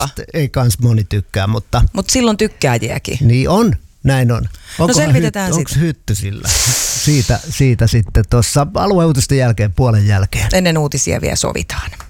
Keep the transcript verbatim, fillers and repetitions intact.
ei kans moni tykkää, mutta... Mutta silloin tykkääjiäkin. Niin on, näin on. Onko no selvitetään hyt, sitä. Onko hytty sillä? Siitä, siitä sitten tuossa alueuutisten jälkeen, puolen jälkeen. Ennen uutisia vielä sovitaan.